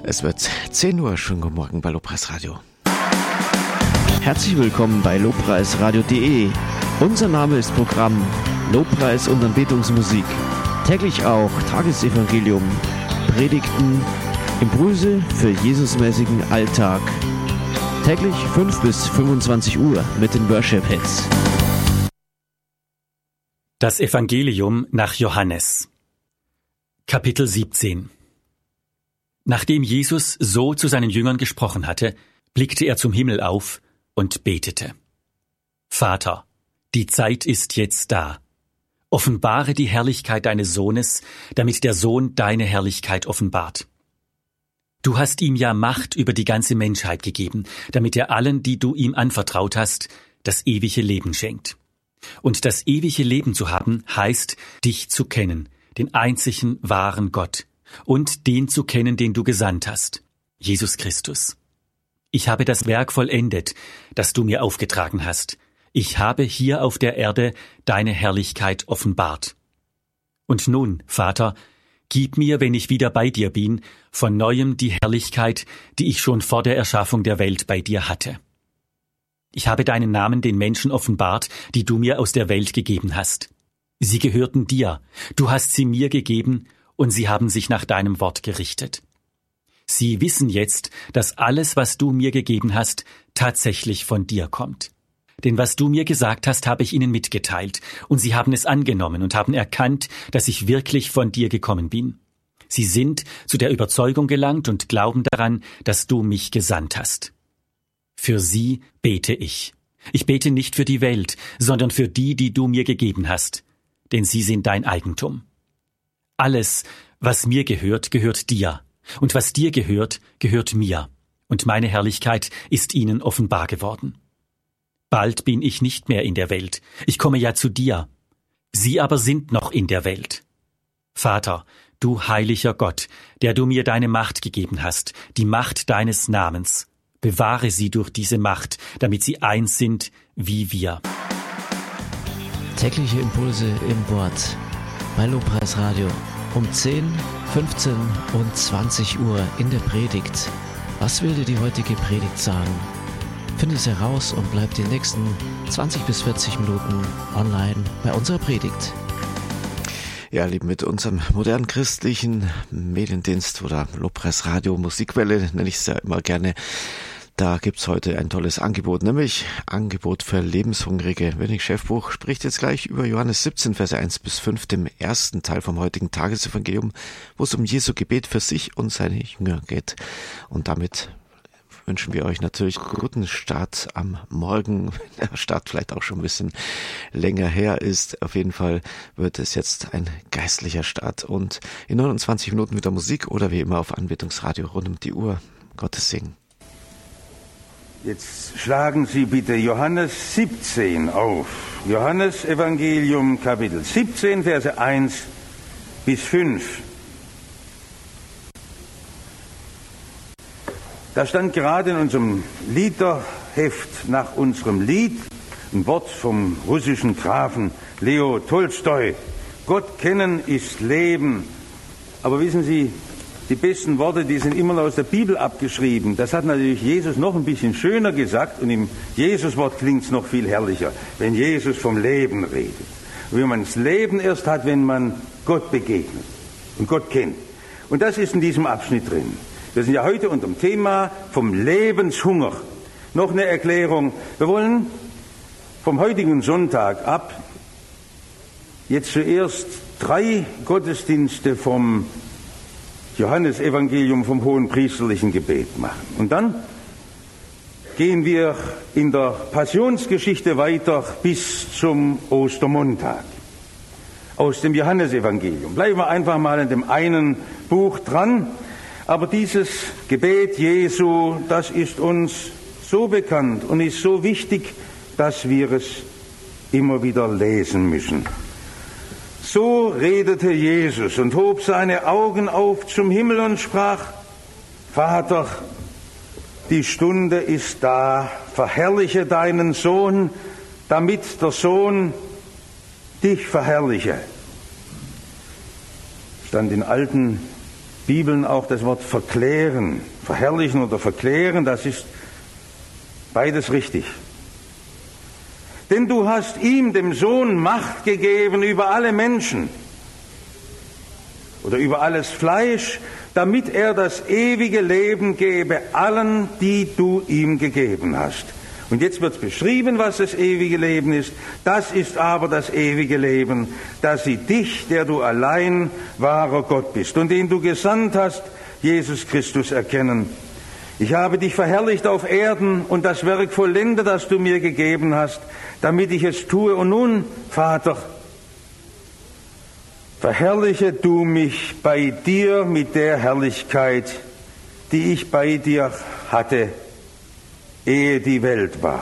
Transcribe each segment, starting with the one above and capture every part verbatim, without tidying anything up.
Es wird zehn Uhr, schönen guten Morgen bei Lobpreis Radio. Herzlich willkommen bei lobpreisradio punkt de. Unser Name ist Programm Lobpreis und Anbetungsmusik. Täglich auch Tagesevangelium, Predigten, Impulse für Jesusmäßigen Alltag. Täglich fünf bis fünfundzwanzig Uhr mit den Worship-Hits. Das Evangelium nach Johannes. Kapitel siebzehn. Nachdem Jesus so zu seinen Jüngern gesprochen hatte, blickte er zum Himmel auf und betete. Vater, die Zeit ist jetzt da. Offenbare die Herrlichkeit deines Sohnes, damit der Sohn deine Herrlichkeit offenbart. Du hast ihm ja Macht über die ganze Menschheit gegeben, damit er allen, die du ihm anvertraut hast, das ewige Leben schenkt. Und das ewige Leben zu haben, heißt, dich zu kennen, den einzigen wahren Gott, und den zu kennen, den du gesandt hast, Jesus Christus. Ich habe das Werk vollendet, das du mir aufgetragen hast. Ich habe hier auf der Erde deine Herrlichkeit offenbart. Und nun, Vater, gib mir, wenn ich wieder bei dir bin, von neuem die Herrlichkeit, die ich schon vor der Erschaffung der Welt bei dir hatte. Ich habe deinen Namen den Menschen offenbart, die du mir aus der Welt gegeben hast. Sie gehörten dir, du hast sie mir gegeben, und sie haben sich nach deinem Wort gerichtet. Sie wissen jetzt, dass alles, was du mir gegeben hast, tatsächlich von dir kommt. Denn was du mir gesagt hast, habe ich ihnen mitgeteilt, und sie haben es angenommen und haben erkannt, dass ich wirklich von dir gekommen bin. Sie sind zu der Überzeugung gelangt und glauben daran, dass du mich gesandt hast. Für sie bete ich. Ich bete nicht für die Welt, sondern für die, die du mir gegeben hast, denn sie sind dein Eigentum. Alles, was mir gehört, gehört dir, und was dir gehört, gehört mir, und meine Herrlichkeit ist ihnen offenbar geworden. Bald bin ich nicht mehr in der Welt, ich komme ja zu dir. Sie aber sind noch in der Welt. Vater, du heiliger Gott, der du mir deine Macht gegeben hast, die Macht deines Namens, bewahre sie durch diese Macht, damit sie eins sind wie wir. Tägliche Impulse im Wort bei Lobpreis Radio um zehn, fünfzehn und zwanzig Uhr in der Predigt. Was will dir die heutige Predigt sagen? Finde es heraus und bleib die nächsten zwanzig bis vierzig Minuten online bei unserer Predigt. Ja, lieben, mit unserem modernen christlichen Mediendienst oder Lobpreis Radio Musikwelle nenne ich es ja immer gerne. Da gibt's heute ein tolles Angebot, nämlich Angebot für Lebenshungrige. Wenig Chefbuch spricht jetzt gleich über Johannes siebzehn, Verse eins bis fünf, dem ersten Teil vom heutigen Tagesevangelium, wo es um Jesu Gebet für sich und seine Jünger geht. Und damit wünschen wir euch natürlich einen guten Start am Morgen, wenn der Start vielleicht auch schon ein bisschen länger her ist. Auf jeden Fall wird es jetzt ein geistlicher Start und in neunundzwanzig Minuten wieder Musik oder wie immer auf Anbetungsradio rund um die Uhr. Gottes Segen. Jetzt schlagen Sie bitte Johannes siebzehn auf. Johannes Evangelium Kapitel siebzehn, Verse eins bis fünf. Da stand gerade in unserem Liederheft nach unserem Lied ein Wort vom russischen Grafen Leo Tolstoi. Gott kennen ist Leben. Aber wissen Sie, die besten Worte, die sind immer aus der Bibel abgeschrieben. Das hat natürlich Jesus noch ein bisschen schöner gesagt und im Jesuswort klingt es noch viel herrlicher, wenn Jesus vom Leben redet. Und wie man das Leben erst hat, wenn man Gott begegnet und Gott kennt. Und das ist in diesem Abschnitt drin. Wir sind ja heute unter dem Thema vom Lebenshunger. Noch eine Erklärung. Wir wollen vom heutigen Sonntag ab jetzt zuerst drei Gottesdienste vom Johannesevangelium vom hohenpriesterlichen Gebet machen. Und dann gehen wir in der Passionsgeschichte weiter bis zum Ostermontag. Aus dem Johannesevangelium. Bleiben wir einfach mal in dem einen Buch dran. Aber dieses Gebet Jesu, das ist uns so bekannt und ist so wichtig, dass wir es immer wieder lesen müssen. So redete Jesus und hob seine Augen auf zum Himmel und sprach: Vater, die Stunde ist da, verherrliche deinen Sohn, damit der Sohn dich verherrliche. Stand in alten Bibeln auch das Wort verklären, verherrlichen oder verklären, das ist beides richtig. Denn du hast ihm, dem Sohn, Macht gegeben über alle Menschen oder über alles Fleisch, damit er das ewige Leben gebe allen, die du ihm gegeben hast. Und jetzt wird beschrieben, was das ewige Leben ist. Das ist aber das ewige Leben, dass sie dich, der du allein wahrer Gott bist und den du gesandt hast, Jesus Christus, erkennen. Ich habe dich verherrlicht auf Erden und das Werk vollende, das du mir gegeben hast, damit ich es tue. Und nun, Vater, verherrliche du mich bei dir mit der Herrlichkeit, die ich bei dir hatte, ehe die Welt war.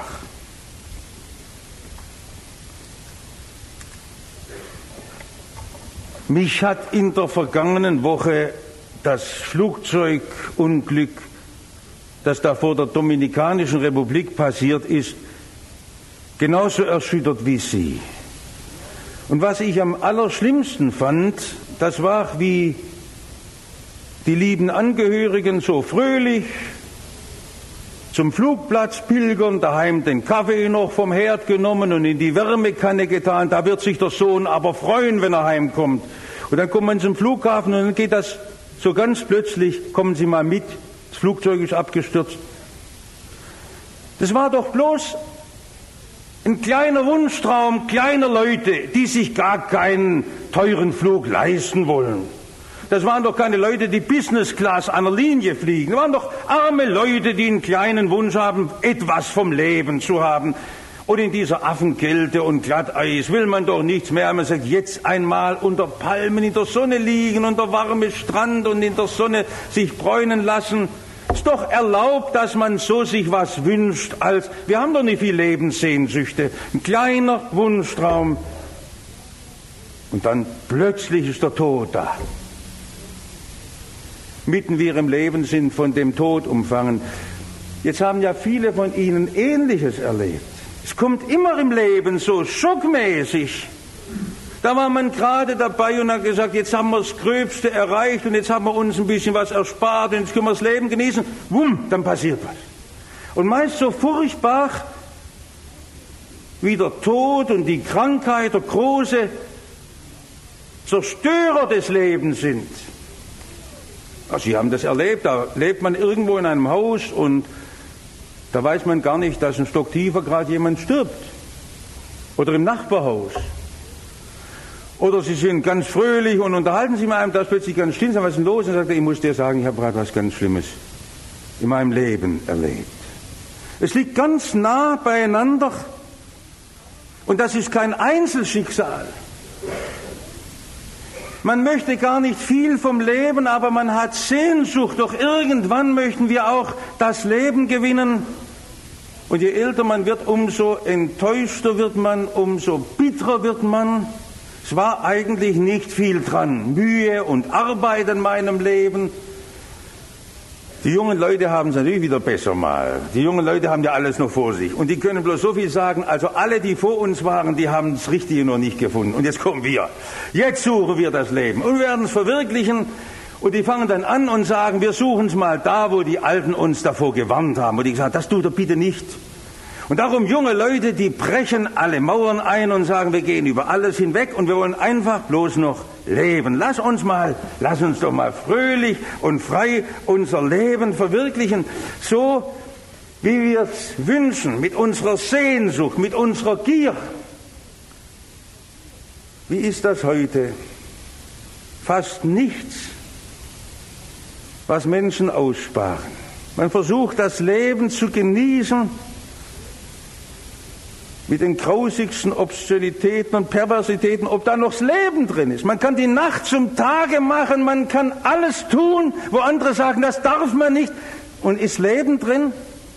Mich hat in der vergangenen Woche das Flugzeugunglück, das da vor der Dominikanischen Republik passiert ist, genauso erschüttert wie Sie. Und was ich am allerschlimmsten fand, das war, wie die lieben Angehörigen so fröhlich zum Flugplatz pilgern, daheim den Kaffee noch vom Herd genommen und in die Wärmekanne getan. Da wird sich der Sohn aber freuen, wenn er heimkommt. Und dann kommt man zum Flughafen und dann geht das so ganz plötzlich, kommen Sie mal mit, das Flugzeug ist abgestürzt. Das war doch bloß ein kleiner Wunschtraum kleiner Leute, die sich gar keinen teuren Flug leisten wollen. Das waren doch keine Leute, die Business Class an der Linie fliegen. Das waren doch arme Leute, die einen kleinen Wunsch haben, etwas vom Leben zu haben. Und in dieser Affenkälte und Glatteis will man doch nichts mehr. Man sagt, jetzt einmal unter Palmen in der Sonne liegen, unter warmem Strand und in der Sonne sich bräunen lassen. Ist doch erlaubt, dass man so sich was wünscht, als wir haben doch nicht viel Lebenssehnsüchte. Ein kleiner Wunschtraum. Und dann plötzlich ist der Tod da. Mitten wir im Leben sind von dem Tod umfangen. Jetzt haben ja viele von Ihnen Ähnliches erlebt. Es kommt immer im Leben so schockmäßig. Da war man gerade dabei und hat gesagt, jetzt haben wir das Gröbste erreicht und jetzt haben wir uns ein bisschen was erspart und jetzt können wir das Leben genießen. Wumm, dann passiert was. Und meist so furchtbar wie der Tod und die Krankheit, der große Zerstörer des Lebens sind. Also Sie haben das erlebt, da lebt man irgendwo in einem Haus und da weiß man gar nicht, dass ein Stock tiefer gerade jemand stirbt. Oder im Nachbarhaus. Oder Sie sind ganz fröhlich und unterhalten sich mit einem, da ist plötzlich ganz still, was ist denn los? Und sagt er, ich muss dir sagen, ich habe gerade was ganz Schlimmes in meinem Leben erlebt. Es liegt ganz nah beieinander und das ist kein Einzelschicksal. Man möchte gar nicht viel vom Leben, aber man hat Sehnsucht. Doch irgendwann möchten wir auch das Leben gewinnen. Und je älter man wird, umso enttäuschter wird man, umso bitterer wird man. Es war eigentlich nicht viel dran. Mühe und Arbeit in meinem Leben. Die jungen Leute haben es natürlich wieder besser mal. Die jungen Leute haben ja alles noch vor sich. Und die können bloß so viel sagen, also alle, die vor uns waren, die haben das Richtige noch nicht gefunden. Und jetzt kommen wir. Jetzt suchen wir das Leben. Und wir werden es verwirklichen. Und die fangen dann an und sagen, wir suchen es mal da, wo die Alten uns davor gewarnt haben. Und die sagen, das tut er bitte nicht. Und darum junge Leute, die brechen alle Mauern ein und sagen, wir gehen über alles hinweg und wir wollen einfach bloß noch leben. Lass uns mal, lass uns doch mal fröhlich und frei unser Leben verwirklichen, so wie wir es wünschen, mit unserer Sehnsucht, mit unserer Gier. Wie ist das heute? Fast nichts, was Menschen aussparen. Man versucht, das Leben zu genießen, mit den grausigsten Obszönitäten und Perversitäten, ob da noch das Leben drin ist. Man kann die Nacht zum Tage machen, man kann alles tun, wo andere sagen, das darf man nicht. Und ist Leben drin?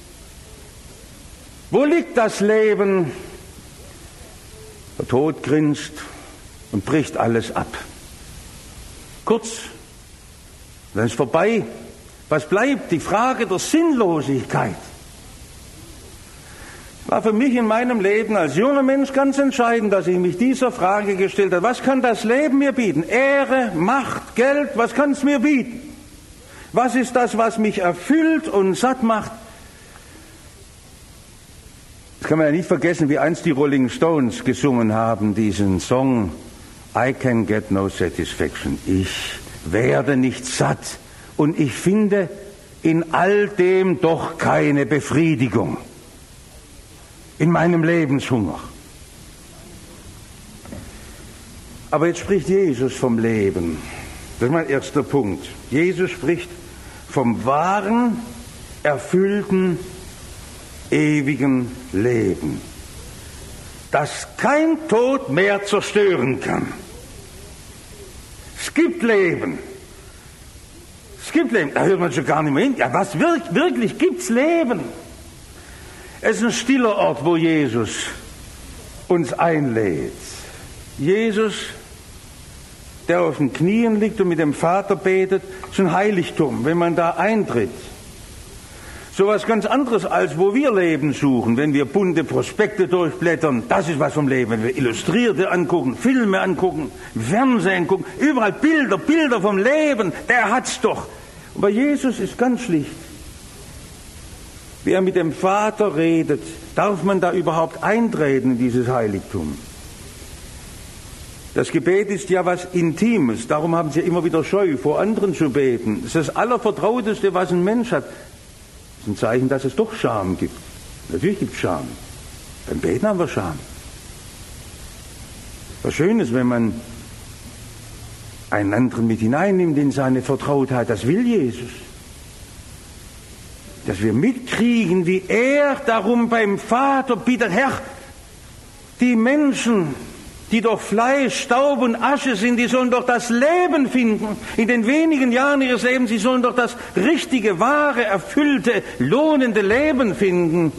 Wo liegt das Leben? Der Tod grinst und bricht alles ab. Kurz, dann ist vorbei. Was bleibt? Die Frage der Sinnlosigkeit. War für mich in meinem Leben als junger Mensch ganz entscheidend, dass ich mich dieser Frage gestellt habe. Was kann das Leben mir bieten? Ehre, Macht, Geld, was kann es mir bieten? Was ist das, was mich erfüllt und satt macht? Das kann man ja nicht vergessen, wie einst die Rolling Stones gesungen haben, diesen Song I can get no satisfaction. Ich werde nicht satt und ich finde in all dem doch keine Befriedigung. In meinem Lebenshunger. Aber jetzt spricht Jesus vom Leben. Das ist mein erster Punkt. Jesus spricht vom wahren, erfüllten, ewigen Leben, das kein Tod mehr zerstören kann. Es gibt Leben. Es gibt Leben. Da hört man schon gar nicht mehr hin. Ja, was wirklich, wirklich gibt's Leben? Es ist ein stiller Ort, wo Jesus uns einlädt. Jesus, der auf den Knien liegt und mit dem Vater betet, ist ein Heiligtum, wenn man da eintritt. So was ganz anderes, als wo wir Leben suchen, wenn wir bunte Prospekte durchblättern. Das ist was vom Leben. Wenn wir Illustrierte angucken, Filme angucken, Fernsehen gucken, überall Bilder, Bilder vom Leben, der hat's doch. Aber Jesus ist ganz schlicht. Wie er mit dem Vater redet, darf man da überhaupt eintreten in dieses Heiligtum? Das Gebet ist ja was Intimes, darum haben sie immer wieder Scheu, vor anderen zu beten. Das ist das Allervertrauteste, was ein Mensch hat. Das ist ein Zeichen, dass es doch Scham gibt. Natürlich gibt es Scham. Beim Beten haben wir Scham. Was schön ist, wenn man einen anderen mit hineinnimmt in seine Vertrautheit, das will Jesus. Dass wir mitkriegen, wie er darum beim Vater bittet, Herr, die Menschen, die doch Fleisch, Staub und Asche sind, die sollen doch das Leben finden. In den wenigen Jahren ihres Lebens, sie sollen doch das richtige, wahre, erfüllte, lohnende Leben finden.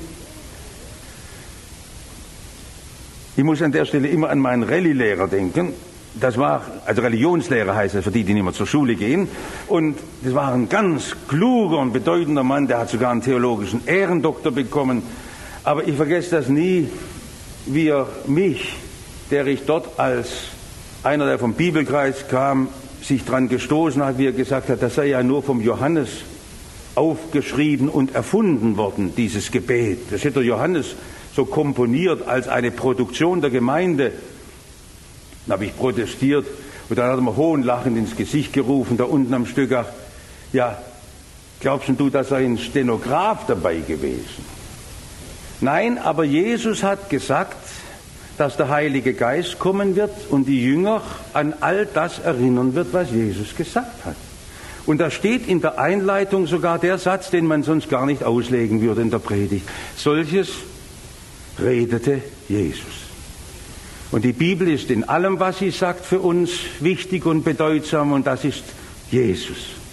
Ich muss an der Stelle immer an meinen Rallye-Lehrer denken. Das war, also Religionslehrer heißt es, für die, die nicht mehr zur Schule gehen. Und das war ein ganz kluger und bedeutender Mann, der hat sogar einen theologischen Ehrendoktor bekommen. Aber ich vergesse das nie, wie er mich, der ich dort als einer, der vom Bibelkreis kam, sich dran gestoßen hat, wie er gesagt hat, das sei ja nur vom Johannes aufgeschrieben und erfunden worden, dieses Gebet. Das hätte der Johannes so komponiert als eine Produktion der Gemeinde. Dann habe ich protestiert und dann hat er mir hohnlachend ins Gesicht gerufen, da unten am Stück, ach, ja, glaubst du, da sei ein Stenograf dabei gewesen? Nein, aber Jesus hat gesagt, dass der Heilige Geist kommen wird und die Jünger an all das erinnern wird, was Jesus gesagt hat. Und da steht in der Einleitung sogar der Satz, den man sonst gar nicht auslegen würde in der Predigt. Solches redete Jesus. Und die Bibel ist in allem, was sie sagt, für uns wichtig und bedeutsam, und das ist Jesus.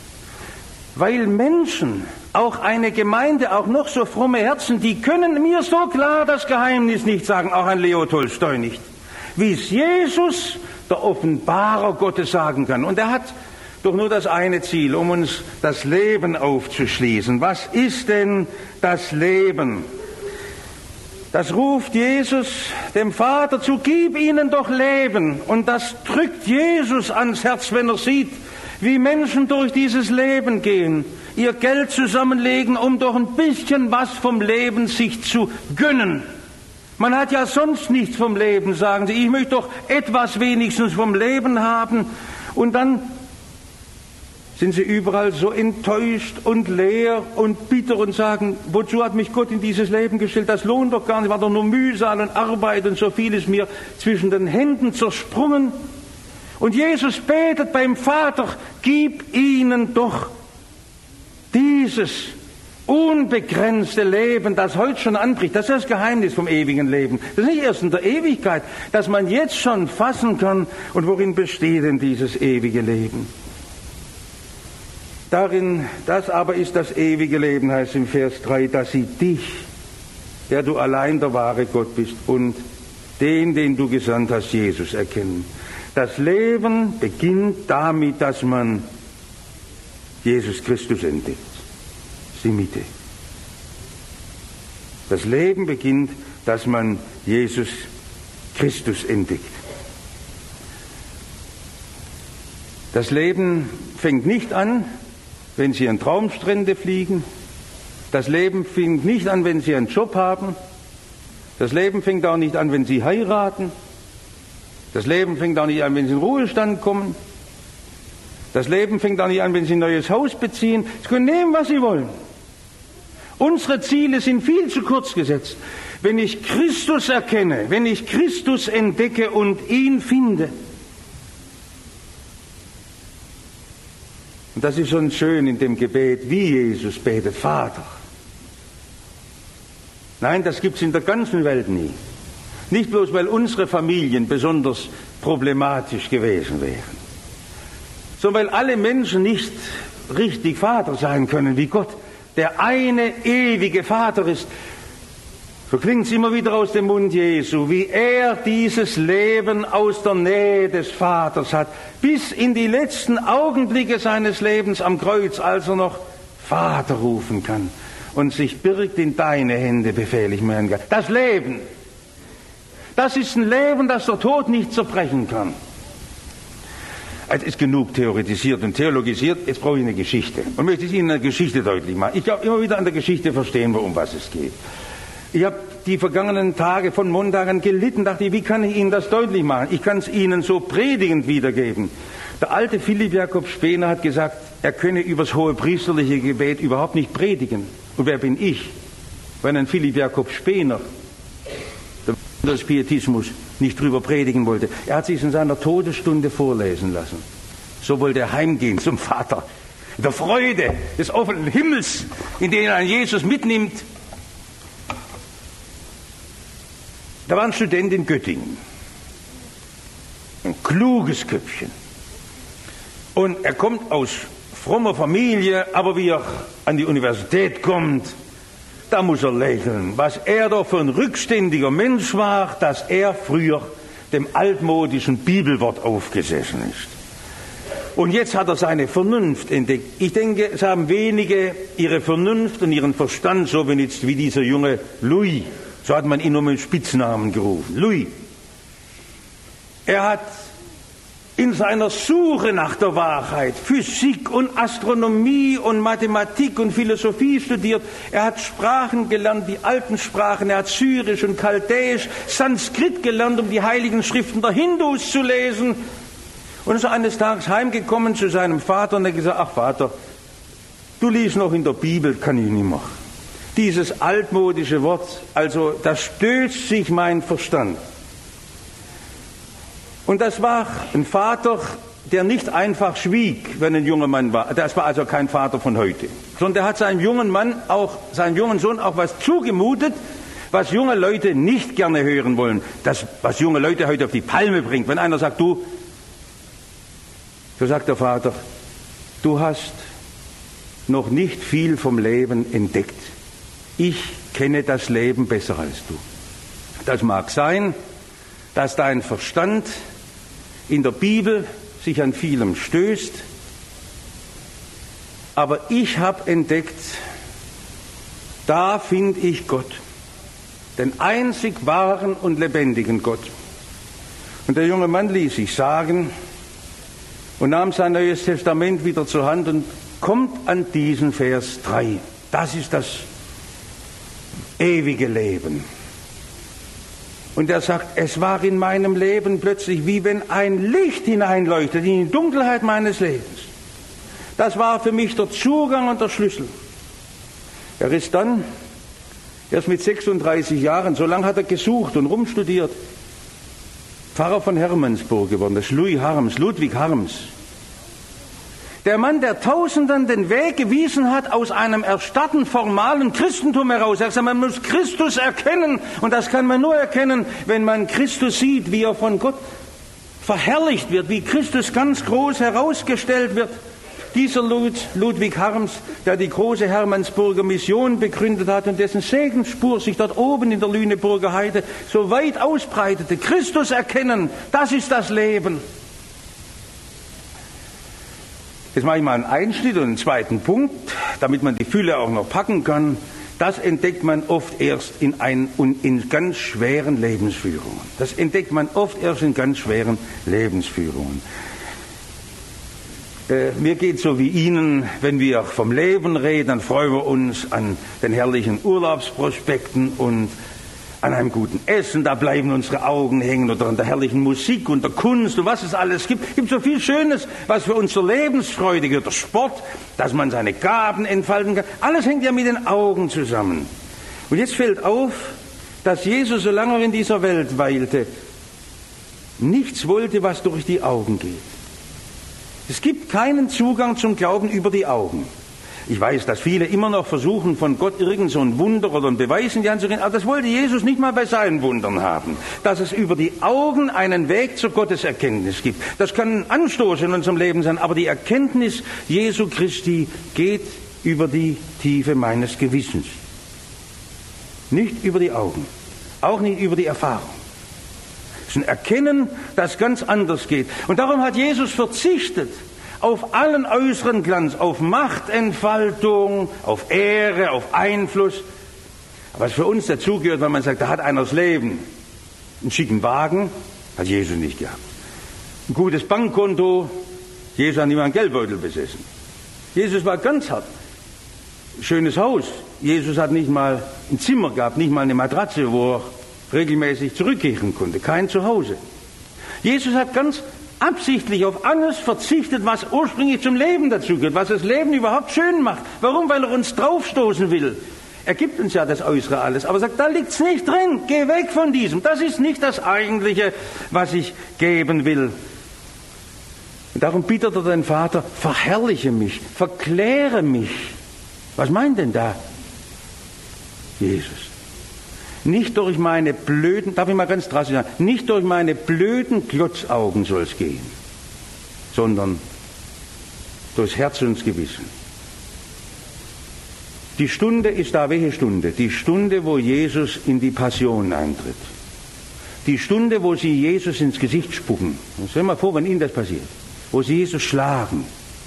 Weil Menschen, auch eine Gemeinde, auch noch so fromme Herzen, die können mir so klar das Geheimnis nicht sagen, auch ein Leo Tolstoi nicht, wie es Jesus, der Offenbarer Gottes, sagen kann. Und er hat doch nur das eine Ziel, um uns das Leben aufzuschließen. Was ist denn das Leben? Das ruft Jesus dem Vater zu, gib ihnen doch Leben. Und das drückt Jesus ans Herz, wenn er sieht, wie Menschen durch dieses Leben gehen, ihr Geld zusammenlegen, um doch ein bisschen was vom Leben sich zu gönnen. Man hat ja sonst nichts vom Leben, sagen sie. Ich möchte doch etwas wenigstens vom Leben haben. Und dann sind sie überall so enttäuscht und leer und bitter und sagen, wozu hat mich Gott in dieses Leben gestellt? Das lohnt doch gar nicht, war doch nur Mühsal und Arbeit und so viel ist mir zwischen den Händen zersprungen. Und Jesus betet beim Vater, gib ihnen doch dieses unbegrenzte Leben, das heute schon anbricht. Das ist das Geheimnis vom ewigen Leben. Das ist nicht erst in der Ewigkeit, dass man jetzt schon fassen kann. Und worin besteht denn dieses ewige Leben? Darin, das aber ist das ewige Leben, heißt im Vers drei, dass sie dich, der du allein der wahre Gott bist, und den, den du gesandt hast, Jesus, erkennen. Das Leben beginnt damit, dass man Jesus Christus entdeckt. Das ist die Mitte. Das Leben beginnt, dass man Jesus Christus entdeckt. Das Leben fängt nicht an wenn Sie an Traumstrände fliegen. Das Leben fängt nicht an, wenn Sie einen Job haben. Das Leben fängt auch nicht an, wenn Sie heiraten. Das Leben fängt auch nicht an, wenn Sie in den Ruhestand kommen. Das Leben fängt auch nicht an, wenn Sie ein neues Haus beziehen. Sie können nehmen, was Sie wollen. Unsere Ziele sind viel zu kurz gesetzt. Wenn ich Christus erkenne, wenn ich Christus entdecke und ihn finde. Und das ist schon schön in dem Gebet, wie Jesus betet, Vater. Nein, das gibt es in der ganzen Welt nie. Nicht bloß, weil unsere Familien besonders problematisch gewesen wären, sondern weil alle Menschen nicht richtig Vater sein können wie Gott, der eine ewige Vater ist. So klingt es immer wieder aus dem Mund Jesu, wie er dieses Leben aus der Nähe des Vaters hat, bis in die letzten Augenblicke seines Lebens am Kreuz, als er noch Vater rufen kann und sich birgt in deine Hände, befehle ich mir. Das Leben, das ist ein Leben, das der Tod nicht zerbrechen kann. Es ist genug theoretisiert und theologisiert, jetzt brauche ich eine Geschichte. Und möchte ich Ihnen eine Geschichte deutlich machen. Ich glaube, immer wieder an der Geschichte verstehen wir, um was es geht. Ich habe die vergangenen Tage von Montag an gelitten, dachte ich, wie kann ich Ihnen das deutlich machen? Ich kann es Ihnen so predigend wiedergeben. Der alte Philipp Jakob Spener hat gesagt, er könne übers hohe priesterliche Gebet überhaupt nicht predigen. Und wer bin ich, wenn ein Philipp Jakob Spener, der Pietismus, nicht drüber predigen wollte? Er hat sich in seiner Todesstunde vorlesen lassen. So wollte er heimgehen zum Vater. In der Freude des offenen Himmels, in den er Jesus mitnimmt. Da war ein Student in Göttingen. Ein kluges Köpfchen. Und er kommt aus frommer Familie, aber wie er an die Universität kommt, da muss er lächeln, was er doch für ein rückständiger Mensch war, dass er früher dem altmodischen Bibelwort aufgesessen ist. Und jetzt hat er seine Vernunft entdeckt. Ich denke, es haben wenige ihre Vernunft und ihren Verstand so benutzt wie dieser junge Louis. So hat man ihn nur mit Spitznamen gerufen. Louis. Er hat in seiner Suche nach der Wahrheit Physik und Astronomie und Mathematik und Philosophie studiert. Er hat Sprachen gelernt, die alten Sprachen. Er hat Syrisch und Chaldäisch, Sanskrit gelernt, um die heiligen Schriften der Hindus zu lesen. Und ist eines Tages heimgekommen zu seinem Vater und er hat gesagt, ach Vater, du liest noch in der Bibel, kann ich nicht mehr. Dieses altmodische Wort, also da stößt sich mein Verstand. Und das war ein Vater, der nicht einfach schwieg, wenn ein junger Mann war. Das war also kein Vater von heute. Sondern der hat seinem jungen Mann auch, seinem jungen Sohn auch was zugemutet, was junge Leute nicht gerne hören wollen. Das, was junge Leute heute auf die Palme bringt. Wenn einer sagt, du, so sagt der Vater, du hast noch nicht viel vom Leben entdeckt. Ich kenne das Leben besser als du. Das mag sein, dass dein Verstand in der Bibel sich an vielem stößt, aber ich habe entdeckt, da finde ich Gott, den einzig wahren und lebendigen Gott. Und der junge Mann ließ sich sagen und nahm sein Neues Testament wieder zur Hand und kommt an diesen Vers drei. Das ist das ewige Leben. Und er sagt, es war in meinem Leben plötzlich wie wenn ein Licht hineinleuchtet in die Dunkelheit meines Lebens. Das war für mich der Zugang und der Schlüssel. Er ist dann, erst mit sechsunddreißig Jahren, so lange hat er gesucht und rumstudiert, Pfarrer von Hermannsburg geworden. Das ist Louis Harms, Ludwig Harms. Der Mann, der Tausenden den Weg gewiesen hat aus einem erstarrten, formalen Christentum heraus. Er sagt, man muss Christus erkennen. Und das kann man nur erkennen, wenn man Christus sieht, wie er von Gott verherrlicht wird, wie Christus ganz groß herausgestellt wird. Dieser Lud, Ludwig Harms, der die große Hermannsburger Mission begründet hat und dessen Segensspur sich dort oben in der Lüneburger Heide so weit ausbreitete. Christus erkennen, das ist das Leben. Jetzt mache ich mal einen Einschnitt und einen zweiten Punkt, damit man die Fülle auch noch packen kann. Das entdeckt man oft erst in, ein, in ganz schweren Lebensführungen. Das entdeckt man oft erst in ganz schweren Lebensführungen. Äh, mir geht so wie Ihnen, wenn wir vom Leben reden, dann freuen wir uns an den herrlichen Urlaubsprospekten und an einem guten Essen, da bleiben unsere Augen hängen, oder an der herrlichen Musik und der Kunst und was es alles gibt. Es gibt so viel Schönes, was für unsere Lebensfreude gehört. Der Sport, dass man seine Gaben entfalten kann. Alles hängt ja mit den Augen zusammen. Und jetzt fällt auf, dass Jesus, solange er in dieser Welt weilte, nichts wollte, was durch die Augen geht. Es gibt keinen Zugang zum Glauben über die Augen. Ich weiß, dass viele immer noch versuchen, von Gott irgend so ein Wunder oder ein Beweis in die Hand zu gehen, aber das wollte Jesus nicht mal bei seinen Wundern haben. Dass es über die Augen einen Weg zur Gotteserkenntnis gibt. Das kann ein Anstoß in unserem Leben sein, aber die Erkenntnis Jesu Christi geht über die Tiefe meines Gewissens. Nicht über die Augen, auch nicht über die Erfahrung. Es ist ein Erkennen, das ganz anders geht. Und darum hat Jesus verzichtet auf allen äußeren Glanz, auf Machtentfaltung, auf Ehre, auf Einfluss. Was für uns dazugehört, wenn man sagt, da hat einer das Leben. Einen schicken Wagen, hat Jesus nicht gehabt. Ein gutes Bankkonto, Jesus hat nicht mal einen Geldbeutel besessen. Jesus war ganz hart. Schönes Haus, Jesus hat nicht mal ein Zimmer gehabt, nicht mal eine Matratze, wo er regelmäßig zurückkehren konnte. Kein Zuhause. Jesus hat ganz absichtlich auf alles verzichtet, was ursprünglich zum Leben dazugehört, was das Leben überhaupt schön macht. Warum? Weil er uns draufstoßen will. Er gibt uns ja das Äußere alles, aber sagt, da liegt's nicht drin. Geh weg von diesem. Das ist nicht das Eigentliche, was ich geben will. Und darum bittet er den Vater, verherrliche mich, verkläre mich. Was meint denn da Jesus? Nicht durch meine blöden, darf ich mal ganz drastisch sagen, nicht durch meine blöden Glotzaugen soll es gehen, sondern durchs Herz und das Gewissen. Die Stunde ist da, welche Stunde? Die Stunde, wo Jesus in die Passion eintritt. Die Stunde, wo sie Jesus ins Gesicht spucken. Stell dir mal vor, wenn Ihnen das passiert. Wo sie Jesus schlagen.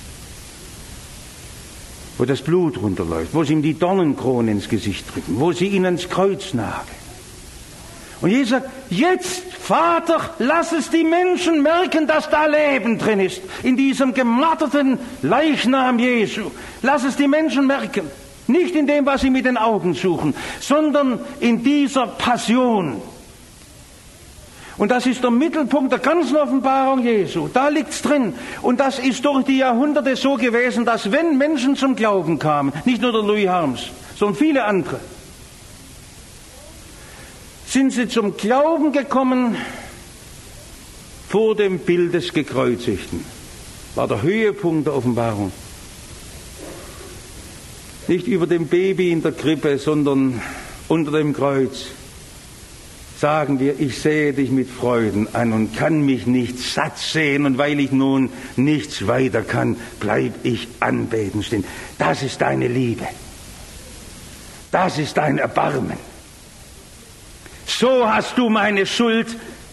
Wo das Blut runterläuft, wo sie ihm die Dornenkrone ins Gesicht drücken, wo sie ihn ans Kreuz nageln. Und Jesus sagt, jetzt, Vater, lass es die Menschen merken, dass da Leben drin ist, in diesem gemarterten Leichnam Jesu. Lass es die Menschen merken, nicht in dem, was sie mit den Augen suchen, sondern in dieser Passion. Und das ist der Mittelpunkt der ganzen Offenbarung Jesu. Da liegt's drin. Und das ist durch die Jahrhunderte so gewesen, dass wenn Menschen zum Glauben kamen, nicht nur der Louis Harms, sondern viele andere, sind sie zum Glauben gekommen vor dem Bild des Gekreuzigten. War der Höhepunkt der Offenbarung. Nicht über dem Baby in der Krippe, sondern unter dem Kreuz. Sagen wir, ich sehe dich mit Freuden an und kann mich nicht satt sehen, und weil ich nun nichts weiter kann, bleib ich anbeten stehen. Das ist deine Liebe. Das ist dein Erbarmen. So hast du meine Schuld